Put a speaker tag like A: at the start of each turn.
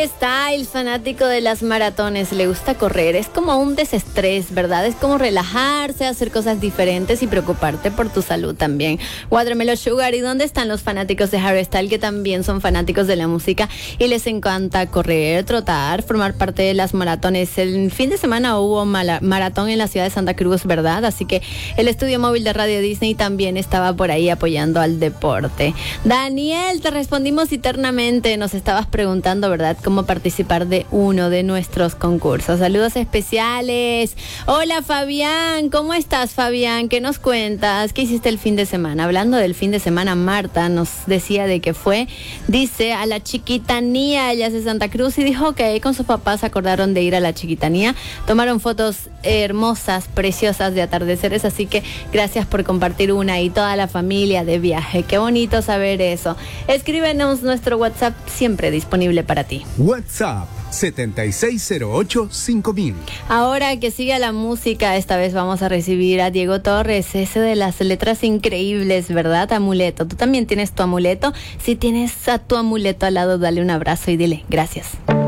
A: Harry Styles, fanático de las maratones, le gusta correr, es como un desestrés, ¿verdad? Es como relajarse, hacer cosas diferentes y preocuparte por tu salud también. Watermelon Sugar, ¿y dónde están los fanáticos de Harry Styles que también son fanáticos de la música y les encanta correr, trotar, formar parte de las maratones? El fin de semana hubo maratón en la ciudad de Santa Cruz, ¿verdad? Así que el estudio móvil de Radio Disney también estaba por ahí apoyando al deporte. Daniel, te respondimos eternamente, nos estabas preguntando, ¿verdad?, cómo participar de uno de nuestros concursos. Saludos especiales. Hola Fabián, ¿cómo estás, Fabián? ¿Qué nos cuentas? ¿Qué hiciste el fin de semana? Hablando del fin de semana, Marta nos decía de que fue, dice, a la Chiquitanía, ella es de Santa Cruz, y dijo que con sus papás acordaron de ir a la Chiquitanía, tomaron fotos hermosas, preciosas de atardeceres, así que gracias por compartir una y toda la familia de viaje. Qué bonito saber eso. Escríbenos, nuestro WhatsApp siempre disponible para ti.
B: WhatsApp 7608-5000.
A: Ahora que siga la música, esta vez vamos a recibir a Diego Torres, ese de las letras increíbles, ¿verdad? Amuleto. ¿Tú también tienes tu amuleto? Si tienes a tu amuleto al lado, dale un abrazo y dile gracias.